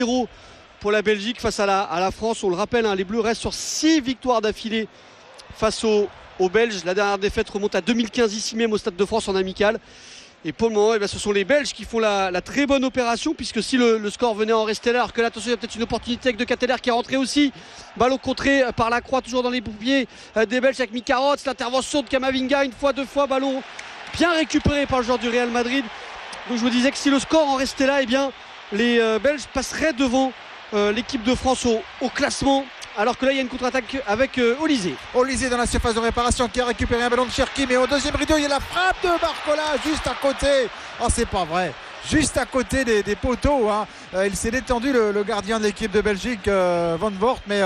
0 pour la Belgique face à la France. On le rappelle, hein, les Bleus restent sur 6 victoires d'affilée face aux Belges. La dernière défaite remonte à 2015 ici même au Stade de France en amical. Et pour le moment, ce sont les Belges qui font la très bonne opération, puisque si le score venait à en rester là, alors que là, attention, il y a peut-être une opportunité avec De Ketelaere qui est rentré aussi. Ballon contré par Lacroix, toujours dans les pieds des Belges avec Mika Rots. L'intervention de Camavinga, une fois, deux fois, ballon bien récupéré par le joueur du Real Madrid. Donc je vous disais que si le score en restait là, eh bien les Belges passeraient devant l'équipe de France au classement. Alors que là il y a une contre-attaque avec Olysée. Olysée dans la surface de réparation qui a récupéré un ballon de Cherki, mais au deuxième rideau il y a la frappe de Barcola juste à côté. Oh, c'est pas vrai, juste à côté des poteaux, hein. Il s'est détendu le gardien de l'équipe de Belgique, Van Voort, mais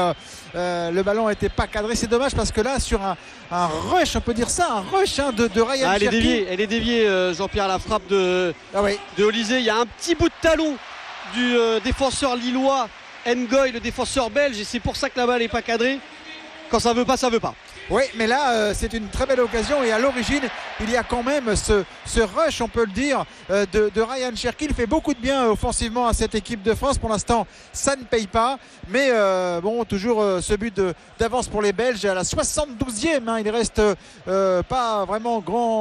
le ballon n'était pas cadré. C'est dommage parce que là sur un rush, on peut dire ça, un rush, hein, de Ryan Cherki. Elle est déviée, Jean-Pierre, la frappe de Olysée. Il y a un petit bout de talon du défenseur lillois Ngoy, le défenseur belge, et c'est pour ça que la balle n'est pas cadrée. Quand ça veut pas, ça veut pas. Oui, mais là c'est une très belle occasion, et à l'origine il y a quand même ce rush, on peut le dire, de Ryan Cherki. Il fait beaucoup de bien offensivement à cette équipe de France. Pour l'instant ça ne paye pas, mais bon, toujours ce but d'avance pour les Belges à la 72e, hein. Il reste pas vraiment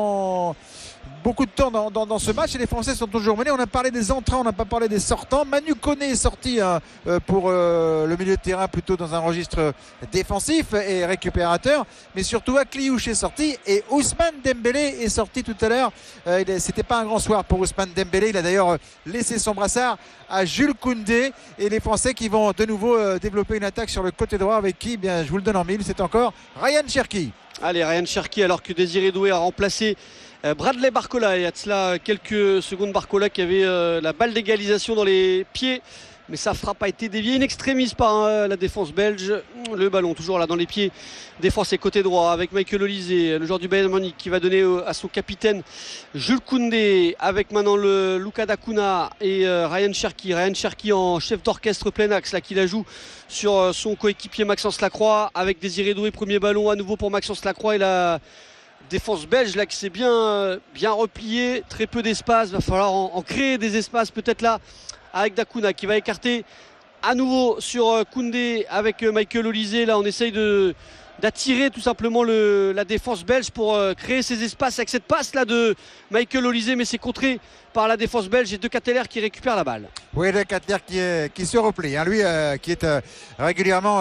beaucoup de temps dans ce match, et les Français sont toujours menés. On a parlé des entrants, on n'a pas parlé des sortants. Manu Koné est sorti pour le milieu de terrain, plutôt dans un registre défensif et récupérateur, mais surtout Akliouche est sorti et Ousmane Dembélé est sorti tout à l'heure. C'était pas un grand soir pour Ousmane Dembélé. Il a d'ailleurs laissé son brassard à Jules Koundé, et les Français qui vont de nouveau développer une attaque sur le côté droit avec qui, bien, je vous le donne en mille, c'est encore Ryan Cherki. Allez, Ryan Cherki, alors que Désiré Doué a remplacé Bradley Barcola. Il y a de cela quelques secondes, Barcola qui avait la balle d'égalisation dans les pieds, mais sa frappe a été déviée in extremis par la défense belge. Le ballon toujours là dans les pieds des Français côté droit avec Michael Olysée, le joueur du Bayern Munich, qui va donner à son capitaine Jules Koundé, avec maintenant le Luka Dacuna et Ryan Cherki. Ryan Cherki en chef d'orchestre plein axe là, qui la joue sur son coéquipier Maxence Lacroix, avec Désiré Doué. Premier ballon à nouveau pour Maxence Lacroix, et la défense belge là qui s'est bien repliée, très peu d'espace. Va falloir en créer des espaces peut-être là, avec Dacuna qui va écarter à nouveau sur Koundé avec Michael Olysée. Là on essaye d'attirer tout simplement la défense belge pour créer ces espaces avec cette passe là de Michael Olysée, mais c'est contré par la défense belge, et De Ketelaere qui récupère la balle. Oui, De Ketelaere qui se replie, hein. Lui qui est régulièrement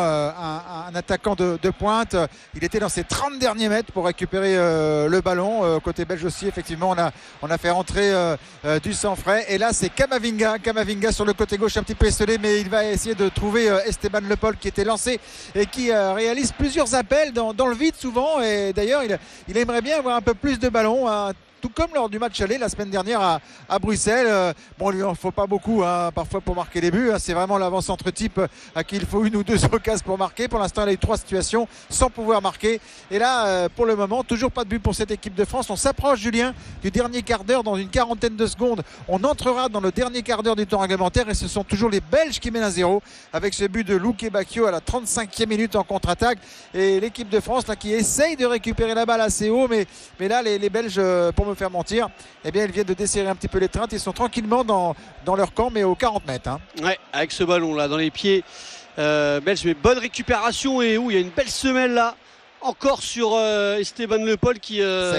un attaquant de pointe. Il était dans ses 30 derniers mètres pour récupérer le ballon. Côté belge aussi, effectivement, on a fait rentrer du sang frais, et là c'est Camavinga sur le côté gauche, un petit peu esselé, mais il va essayer de trouver Esteban Le Paul, qui était lancé et qui réalise plusieurs appels dans le vide souvent, et d'ailleurs il aimerait bien avoir un peu plus de ballons, hein. Tout comme lors du match aller la semaine dernière à Bruxelles. Bon, il lui en faut pas beaucoup, hein, parfois pour marquer des buts, hein. C'est vraiment l'avant-centre type à qui il faut une ou deux occasions pour marquer. Pour l'instant, il a eu 3 situations sans pouvoir marquer. Et là, pour le moment, toujours pas de but pour cette équipe de France. On s'approche, Julien, du dernier quart d'heure. Dans une quarantaine de secondes, on entrera dans le dernier quart d'heure du temps réglementaire, et ce sont toujours les Belges qui mènent à 0 avec ce but de Luke Bacchio à la 35e minute en contre-attaque. Et l'équipe de France là, qui essaye de récupérer la balle assez haut, mais là, les Belges, pour me faire mentir, eh bien ils viennent de desserrer un petit peu les teintes. Ils sont tranquillement dans leur camp, mais aux 40 mètres, hein. Ouais, avec ce ballon là dans les pieds belges, mais bonne récupération, et où il y a une belle semelle là encore sur Esteban Le Paul qui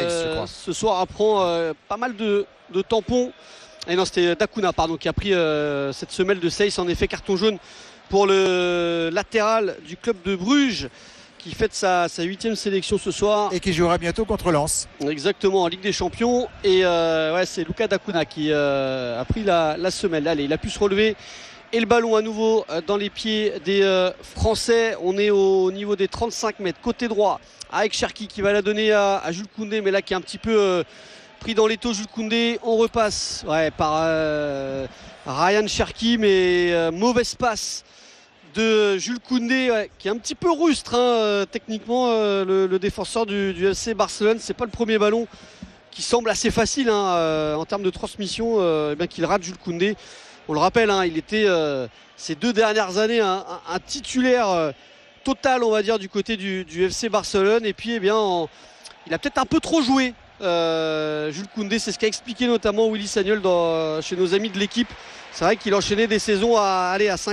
ce soir apprend pas mal de tampons. Et non, c'était Dacuna qui a pris cette semelle de Seyss. En effet, carton jaune pour le latéral du club de Bruges, qui fête sa 8e sélection ce soir, et qui jouera bientôt contre Lens. Exactement, en Ligue des Champions. Et c'est Luka Dacuna qui a pris la semelle. Allez, il a pu se relever, et le ballon à nouveau dans les pieds des Français. On est au niveau des 35 mètres côté droit, avec Cherki qui va la donner à Jules Koundé, mais là qui est un petit peu pris dans l'étau. Jules Koundé, on repasse par Ryan Cherki, mais mauvaise passe de Jules Koundé, qui est un petit peu rustre, hein, techniquement, le défenseur du FC Barcelone. C'est pas le premier ballon qui semble assez facile, hein, en termes de transmission, qu'il rate Jules Koundé. On le rappelle, hein, il était ces 2 dernières années un titulaire total, on va dire, du côté du FC Barcelone, et puis il a peut-être un peu trop joué Jules Koundé, c'est ce qu'a expliqué notamment Willy Sagnol chez nos amis de l'équipe. C'est vrai qu'il enchaînait des saisons à 5